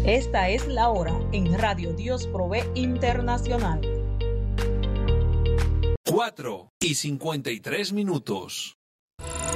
Esta es la hora en Radio Dios Provee Internacional. 4:53.